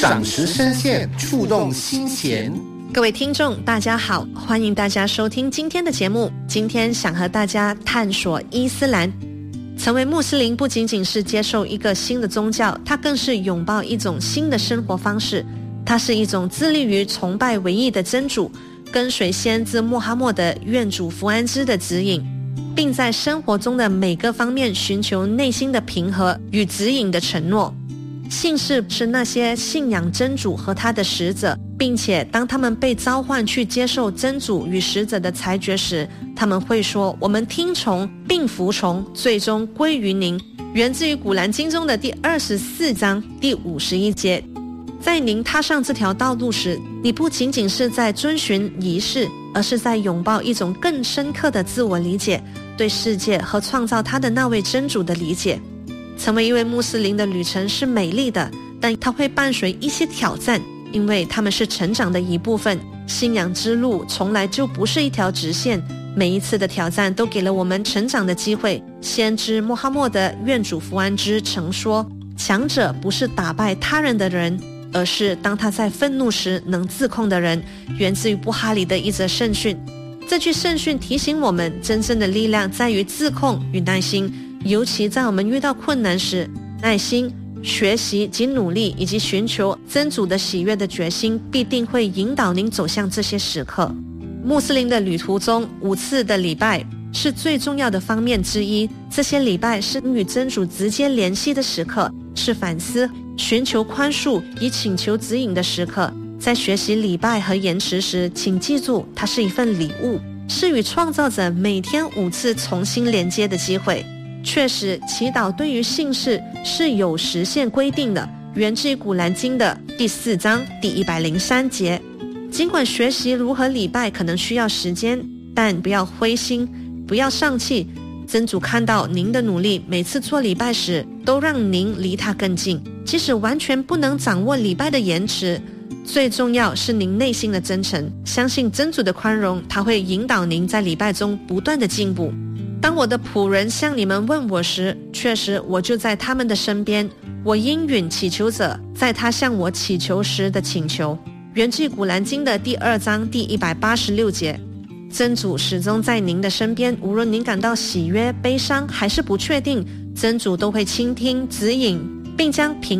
赏识深陷，触动心弦。 各位听众大家好，欢迎大家收听今天的节目。今天想和大家探索伊斯兰。成为穆斯林不仅仅是接受一个新的宗教，它更是拥抱一种新的生活方式。它是一种致力于崇拜唯一的真主，跟随先知穆罕默德愿主福安之的指引，并在生活中的每个方面寻求内心的平和与指引的承诺。信士是那些信仰真主和他的使者，并且当他们被召唤去接受真主与使者的裁决时，他们会说：我们听从并服从，最终归于您。源自于古兰经中的第24章第51节。在您踏上这条道路时，你不仅仅是在遵循仪式，而是在拥抱一种更深刻的自我理解，对世界和创造他的那位真主的理解。成为一位穆斯林的旅程是美丽的，但它会伴随一些挑战，因为它们是成长的一部分。信仰之路从来就不是一条直线，每一次的挑战都给了我们成长的机会。先知穆罕默德愿主福安之曾说：强者不是打败他人的人，而是当他在愤怒时能自控的人。源自于布哈里的一则圣训。这句圣训提醒我们，真正的力量在于自控与耐心，尤其在我们遇到困难时，耐心、学习及努力，以及寻求真主的喜悦的决心，必定会引导您走向这些时刻。穆斯林的旅途中，5次的礼拜是最重要的方面之一。这些礼拜是与真主直接联系的时刻，是反思、寻求宽恕以请求指引的时刻。在学习礼拜和言辞时，请记住，它是一份礼物，是与创造者每天5次重新连接的机会。确实，祈祷对于信士是有时限规定的，源自于古兰经的第4章第103节。尽管学习如何礼拜可能需要时间，但不要灰心，不要丧气。真主看到您的努力，每次做礼拜时都让您离他更近。即使完全不能掌握礼拜的言辞，最重要是您内心的真诚，相信真主的宽容，他会引导您在礼拜中不断的进步。当我的仆人向你们问我时，确实我就在他们的身边，我应允祈求者在他向我祈求时的请求。源自古兰经的第2章第186节。真主始终在您的身边，无论您感到喜悦、悲伤还是不确定，真主都会倾听、指引，并将平